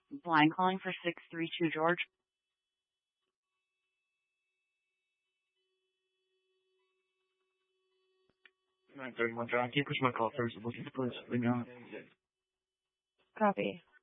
Blind calling for 632 George. 931 John, can you push my call first? Looking for police. Leave me on. Copy.